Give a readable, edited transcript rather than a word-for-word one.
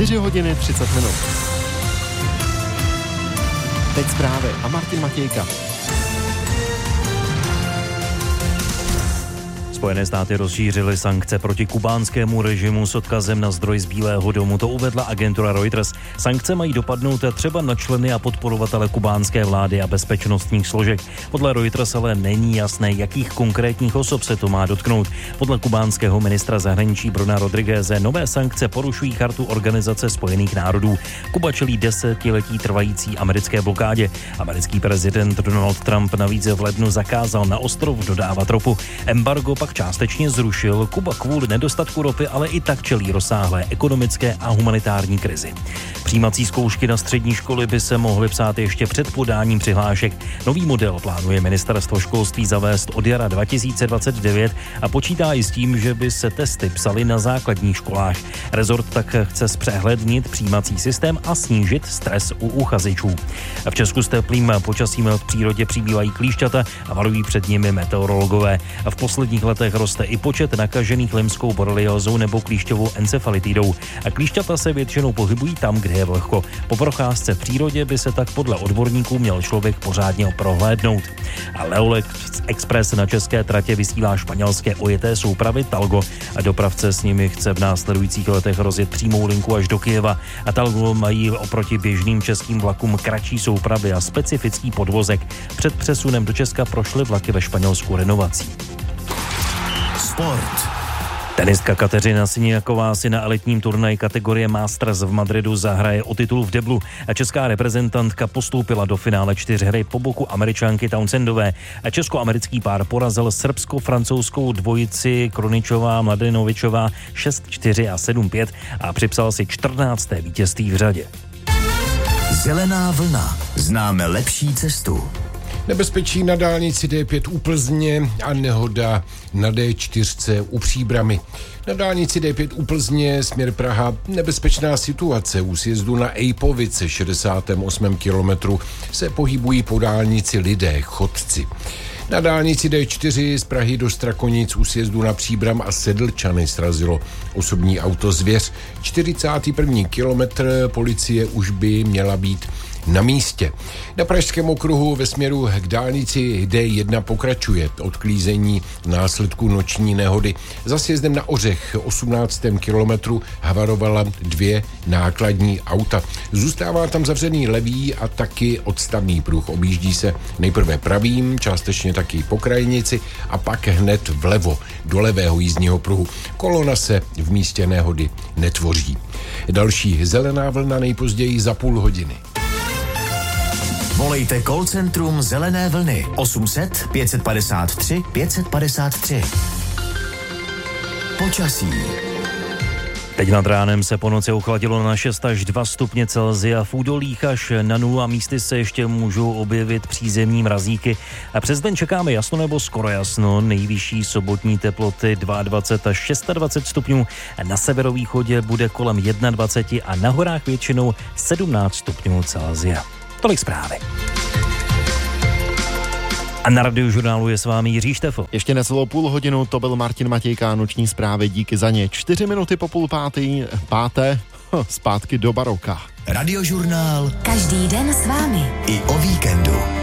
4 hodiny 30 minut. Teď zprávy a Martin Matějka. Spojené státy rozšířily sankce proti kubánskému režimu s odkazem na zdroj z Bílého domu. To uvedla agentura Reuters. Sankce mají dopadnout třeba na členy a podporovatele kubánské vlády a bezpečnostních složek. Podle Reuters ale není jasné, jakých konkrétních osob se to má dotknout. Podle kubánského ministra zahraničí Bruna Rodrigueze nové sankce porušují chartu Organizace spojených národů. Kuba čelí 10letí trvající americké blokádě. Americký prezident Donald Trump navíc v lednu zakázal na ostrov dodávat ropu. Embargo pak částečně zrušil. Kuba kvůli nedostatku ropy ale i tak čelí rozsáhlé ekonomické a humanitární krizi. Přijímací zkoušky na střední školy by se mohly psát ještě před podáním přihlášek. Nový model plánuje ministerstvo školství zavést od jara 2029 a počítá i s tím, že by se testy psaly na základních školách. Rezort tak chce zpřehlednit přijímací systém a snížit stres u uchazečů. V Česku s teplým počasím v přírodě přibývají klíšťata a varují před nimi meteorologové. V posledních letech roste i počet nakažených limskou boreliózou nebo klíšťovou encefalitidou. A klíšťata se většinou pohybují tam, kde je vlhko. Po procházce v přírodě by se tak podle odborníků měl člověk pořádně prohlédnout. A Leolex Express na české tratě vysílá španělské ojeté soupravy Talgo a dopravce s nimi chce v následujících letech rozjet přímou linku až do Kyjeva. A Talgo mají oproti běžným českým vlakům kratší soupravy a specifický podvozek. Před přesunem do Česka prošly vlaky ve Španělsku renovací. Sport. Tenistka Kateřina Siniaková si na elitním turnaji kategorie Masters v Madridu zahraje o titul v deblu a česká reprezentantka postoupila do finále 4 po boku Američanky Townsendové. A česko-americký pár porazil srbsko-francouzskou dvojici Kroničová-Mladenovičová 6-4 a 7-5 a připsal si 14. vítězství v řadě. Zelená vlna. Známe lepší cestu. Nebezpečí na dálnici D5 u Plzně a nehoda na D4 u Příbrami. Na dálnici D5 u Plzně směr Praha nebezpečná situace. U sjezdu na Ejpovice 68. kilometru se pohybují po dálnici lidé, chodci. Na dálnici D4 z Prahy do Strakonic u sjezdu na Příbram a Sedlčany srazilo osobní auto Zvěř. 41. kilometr policie už by měla být na místě. Na Pražském okruhu ve směru k dálnici D1 pokračuje odklízení v následku noční nehody. Za sjezdem na Ořech 18. kilometru havarovala 2 nákladní auta. Zůstává tam zavřený levý a taky odstavný pruh. Objíždí se nejprve pravým, částečně taky po krajnici a pak hned vlevo do levého jízdního pruhu. Kolona se v místě nehody netvoří. Další zelená vlna nejpozději za půl hodiny. Volejte call centrum Zelené vlny 800 553 553. Počasí. Teď nad ránem se po noci ochladilo na 6 až 2 stupně Celsia, v údolích až na 0 a místy se ještě můžou objevit přízemní mrazíky. A přes den čekáme jasno nebo skoro jasno, nejvyšší sobotní teploty 22 až 26 stupňů, na severovýchodě bude kolem 21 a na horách většinou 17 stupňů Celsia. Tolik zprávy. A na Radiožurnálu je s vámi Jiří Štefl. Ještě necelou půl hodinu, to byl Martin Matějka, noční zprávy, díky za ně. 4 minuty po 4:30, zpátky do baroka. Radiožurnál. Každý den s vámi. I o víkendu.